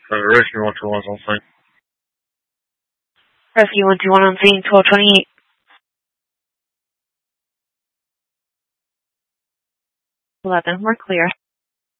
Rescue 121 on scene. Rescue 121 on scene, 1228. 11, we're clear.